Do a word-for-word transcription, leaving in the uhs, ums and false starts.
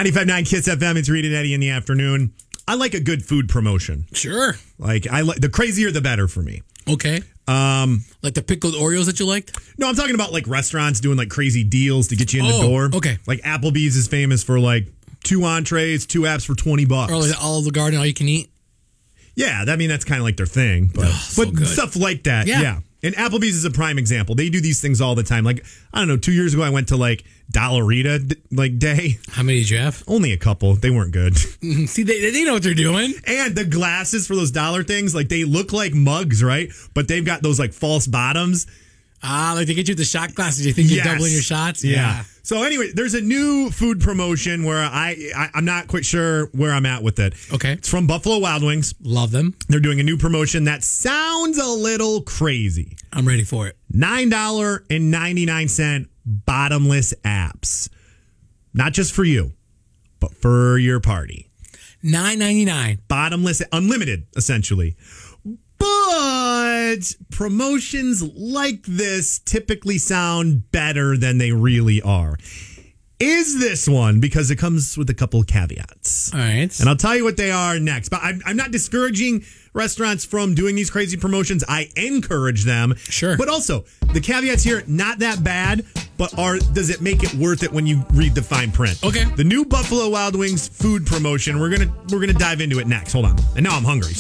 ninety-five point nine Kiss F M. It's Reed and Eddie in the afternoon. I like a good food promotion. Sure. Like I like the crazier the better for me. Okay. Um, like the pickled Oreos that you liked? No, I'm talking about like restaurants doing like crazy deals to get you in oh, the door. Okay. Like Applebee's is famous for like two entrees, two apps for twenty bucks. Or like Olive Garden, all you can eat. Yeah, I mean that's kind of like their thing, but oh, so but good. stuff like that. Yeah. yeah. And Applebee's is a prime example. They do these things all the time. Like, I don't know, two years ago I went to like Dollarita like day. How many did you have? Only a couple. They weren't good. See, they, they know what they're doing. And the glasses for those dollar things, like they look like mugs, right? But they've got those like false bottoms. Ah, like they get you the shot glasses. You think yes. you're doubling your shots? Yeah. yeah. So anyway, there's a new food promotion where I, I I'm not quite sure where I'm at with it. Okay. It's from Buffalo Wild Wings. Love them. They're doing a new promotion that sounds a little crazy. I'm ready for it. nine dollars and ninety-nine cents bottomless apps. Not just for you, but for your party. nine ninety-nine. Bottomless, unlimited, essentially. But promotions like this typically sound better than they really are. Is this one? Because it comes with a couple of caveats. All right. And I'll tell you what they are next. But I'm, I'm not discouraging restaurants from doing these crazy promotions. I encourage them. Sure. But also, the caveats here, not that bad, but are does it make it worth it when you read the fine print? Okay. The new Buffalo Wild Wings food promotion, we're gonna we're gonna dive into it next. Hold on. And now I'm hungry.